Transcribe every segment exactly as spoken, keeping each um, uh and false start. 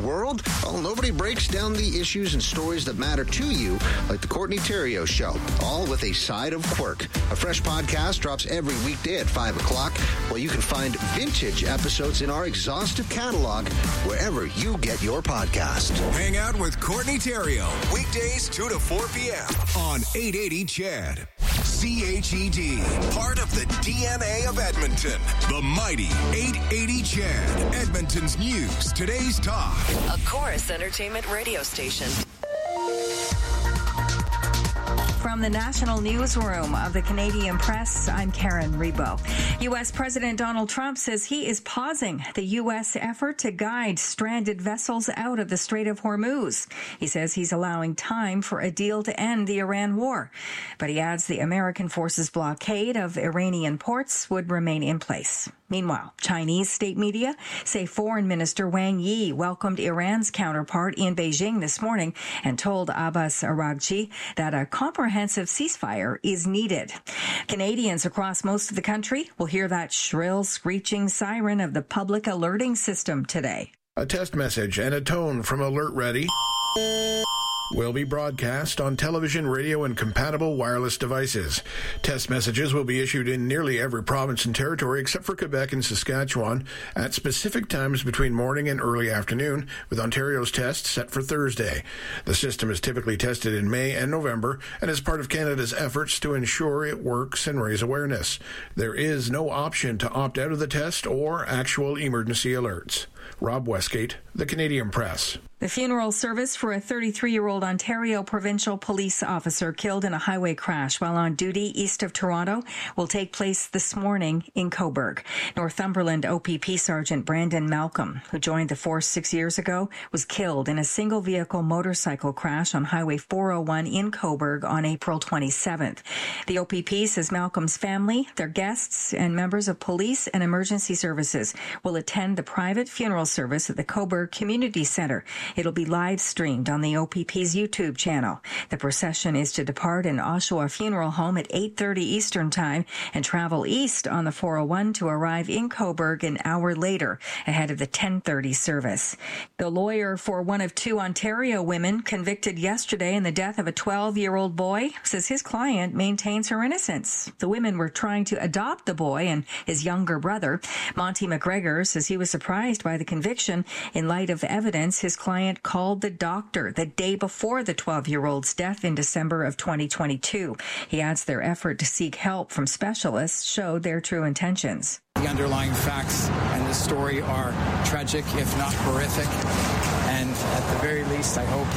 world? Well, nobody breaks down the issues and stories that matter to you like the Courtney Theriault Show, all with a side of quirk. A fresh podcast drops every weekday at five o'clock, where you can find vintage episodes in our exhaustive catalog wherever you get your podcast. Hang out with Courtney Theriault, weekdays two to four p.m. on eight eighty C H E D. C H E D, part of the D N A of Edmonton. The mighty eight eighty C H E D, Edmonton's news, today's talk. A Chorus Entertainment radio station. From the National Newsroom of the Canadian Press, I'm Karen Rebo. U S. President Donald Trump says he is pausing the U S effort to guide stranded vessels out of the Strait of Hormuz. He says he's allowing time for a deal to end the Iran war. But he adds the American forces' blockade of Iranian ports would remain in place. Meanwhile, Chinese state media say Foreign Minister Wang Yi welcomed Iran's counterpart in Beijing this morning and told Abbas Araghchi that a comprehensive ceasefire is needed. Canadians across most of the country will hear that shrill, screeching siren of the public alerting system today. A test message and a tone from Alert Ready will be broadcast on television, radio, and compatible wireless devices. Test messages will be issued in nearly every province and territory except for Quebec and Saskatchewan at specific times between morning and early afternoon, with Ontario's test set for Thursday. The system is typically tested in May and November and is part of Canada's efforts to ensure it works and raise awareness. There is no option to opt out of the test or actual emergency alerts. Rob Westgate, The Canadian Press. The funeral service for a thirty-three-year-old Ontario provincial police officer killed in a highway crash while on duty east of Toronto will take place this morning in Cobourg. Northumberland O P P Sergeant Brandon Malcolm, who joined the force six years ago, was killed in a single-vehicle motorcycle crash on Highway four oh one in Cobourg on April twenty-seventh. The O P P says Malcolm's family, their guests, and members of police and emergency services will attend the private funeral service at the Cobourg Community Centre. It'll be live streamed on the O P P's YouTube channel. The procession is to depart in Oshawa Funeral Home at eight thirty Eastern Time and travel east on the four oh one to arrive in Cobourg an hour later ahead of the ten thirty service. The lawyer for one of two Ontario women convicted yesterday in the death of a twelve-year-old boy says his client maintains her innocence. The women were trying to adopt the boy and his younger brother. Monty McGregor says he was surprised by the conviction in light of evidence his client called the doctor the day before the twelve-year-old's death in December of twenty twenty-two. He adds their effort to seek help from specialists showed their true intentions. The underlying facts and the story are tragic, if not horrific. And at the very least, I hope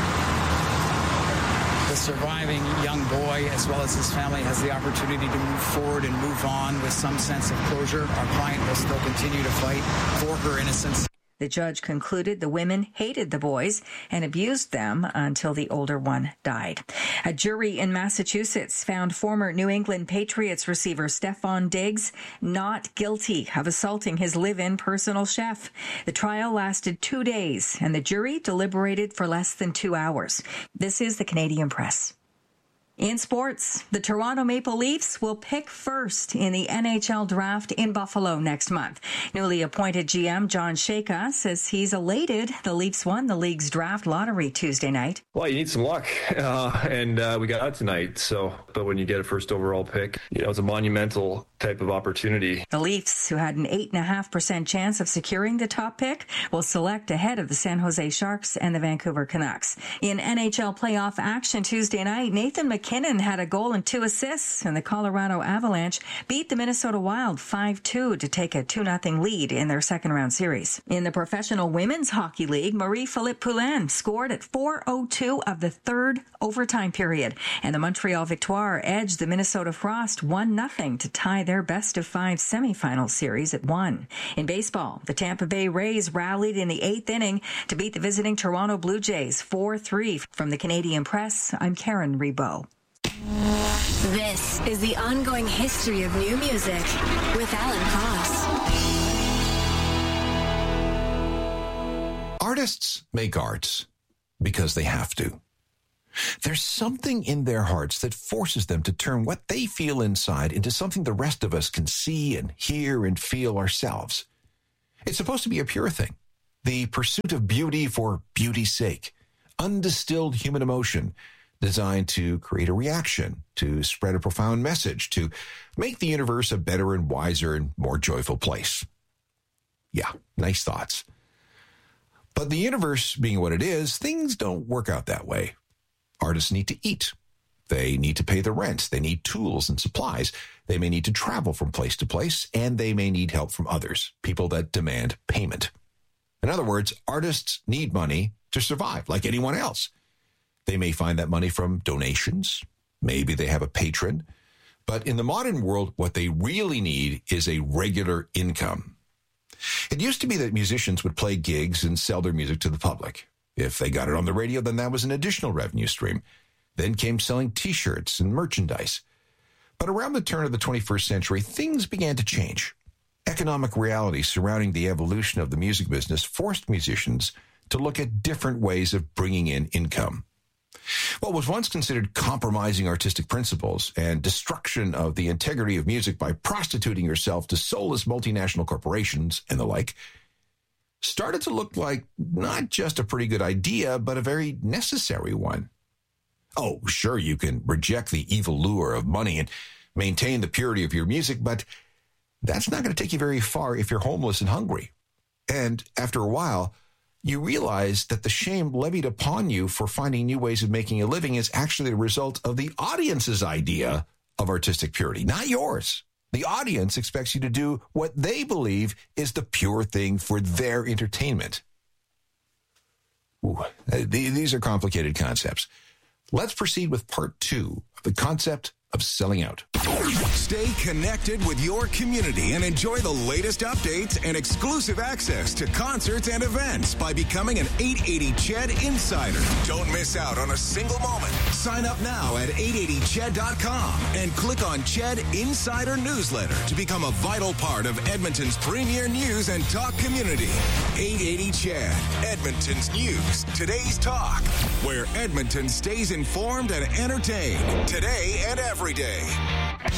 that the surviving young boy, as well as his family, has the opportunity to move forward and move on with some sense of closure. Our client will still continue to fight for her innocence. The judge concluded the women hated the boys and abused them until the older one died. A jury in Massachusetts found former New England Patriots receiver Stefon Diggs not guilty of assaulting his live-in personal chef. The trial lasted two days, and the jury deliberated for less than two hours. This is the Canadian Press. In sports, the Toronto Maple Leafs will pick first in the N H L draft in Buffalo next month. Newly appointed G M John Shaka says he's elated the Leafs won the league's draft lottery Tuesday night. Well, you need some luck, uh, and uh, we got out tonight. So, but when you get a first overall pick, you know, it's a monumental type of opportunity. The Leafs, who had an eight point five percent chance of securing the top pick, will select ahead of the San Jose Sharks and the Vancouver Canucks. In N H L playoff action Tuesday night, Nathan McKinnon had a goal and two assists, and the Colorado Avalanche beat the Minnesota Wild five two to take a two nothing lead in their second-round series. In the Professional Women's Hockey League, Marie-Philippe Poulin scored at four oh two of the third overtime period, and the Montreal Victoire edged the Minnesota Frost one nothing to tie their best-of-five semifinal series at one. In baseball, the Tampa Bay Rays rallied in the eighth inning to beat the visiting Toronto Blue Jays four three. From the Canadian Press, I'm Karen Rebo. This is the ongoing history of new music with Alan Cross. Artists make arts because they have to. There's something in their hearts that forces them to turn what they feel inside into something the rest of us can see and hear and feel ourselves. It's supposed to be a pure thing, the pursuit of beauty for beauty's sake, undistilled human emotion designed to create a reaction, to spread a profound message, to make the universe a better and wiser and more joyful place. Yeah, nice thoughts. But the universe being what it is, things don't work out that way. Artists need to eat. They need to pay the rent. They need tools and supplies. They may need to travel from place to place, and they may need help from others, people that demand payment. In other words, artists need money to survive, like anyone else. They may find that money from donations. Maybe they have a patron. But in the modern world, what they really need is a regular income. It used to be that musicians would play gigs and sell their music to the public. If they got it on the radio, then that was an additional revenue stream. Then came selling T-shirts and merchandise. But around the turn of the twenty-first century, things began to change. Economic realities surrounding the evolution of the music business forced musicians to look at different ways of bringing in income. What was once considered compromising artistic principles and destruction of the integrity of music by prostituting yourself to soulless multinational corporations and the like started to look like not just a pretty good idea, but a very necessary one. Oh, sure, you can reject the evil lure of money and maintain the purity of your music, but that's not going to take you very far if you're homeless and hungry. And after a while, you realize that the shame levied upon you for finding new ways of making a living is actually the result of the audience's idea of artistic purity, not yours. The audience expects you to do what they believe is the pure thing for their entertainment. Ooh, these are complicated concepts. Let's proceed with part two of the concept of selling out. Stay connected with your community and enjoy the latest updates and exclusive access to concerts and events by becoming an eight eighty C H E D Insider. Don't miss out on a single moment. Sign up now at eight eighty C H E D dot com and click on C H E D Insider Newsletter to become a vital part of Edmonton's premier news and talk community. eight eighty C H E D, Edmonton's news, today's talk, where Edmonton stays informed and entertained today and every day.